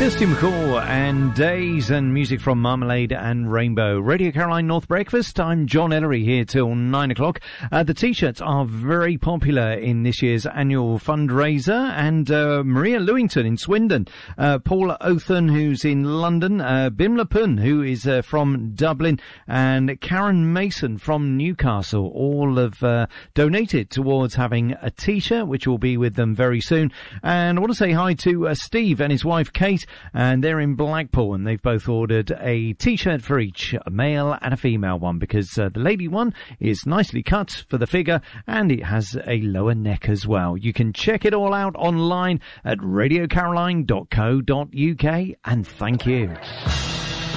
Kirsty McCall and Days and music from Marmalade and Rainbow. Radio Caroline North Breakfast. I'm John Ellery here till 9 o'clock. The T-shirts are very popular in this year's annual fundraiser, and Maria Lewington in Swindon, Paula Othen who's in London, Bimla Pun who is from Dublin, and Karen Mason from Newcastle all have donated towards having a T-shirt which will be with them very soon. And I want to say hi to Steve and his wife Kate, and they're in Blackpool, and they've both ordered a T-shirt for each, a male and a female one, because the lady one is nicely cut for the figure and it has a lower neck as well. You can check it all out online at radiocaroline.co.uk, and thank you.